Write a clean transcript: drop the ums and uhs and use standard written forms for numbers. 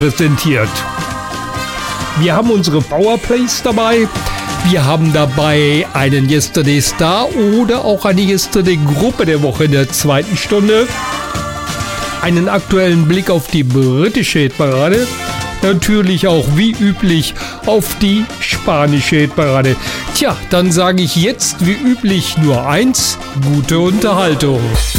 präsentiert. Wir haben unsere Powerplays dabei. Wir haben dabei einen Yesterday Star oder auch eine Yesterday Gruppe der Woche in der zweiten Stunde. Einen aktuellen Blick auf die britische Hitparade. Natürlich auch wie üblich auf die spanische Hitparade. Tja, dann sage ich jetzt wie üblich nur eins: gute Unterhaltung.